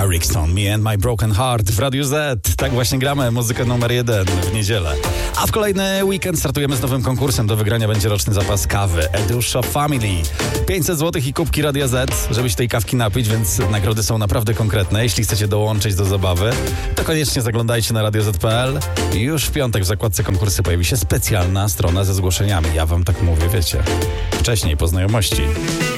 Rickson, Me and My Broken Heart w Radiu Z. Tak właśnie gramy muzykę numer 1 w niedzielę. A w kolejny weekend startujemy z nowym konkursem. Do wygrania będzie roczny zapas kawy Edusza Family. 500 zł i kubki Radia Z, żeby się tej kawki napić, więc nagrody są naprawdę konkretne. Jeśli chcecie dołączyć do zabawy, to koniecznie zaglądajcie na radioz.pl. Już w piątek w zakładce konkursy pojawi się specjalna strona ze zgłoszeniami. Ja wam tak mówię, wiecie, wcześniej po znajomości.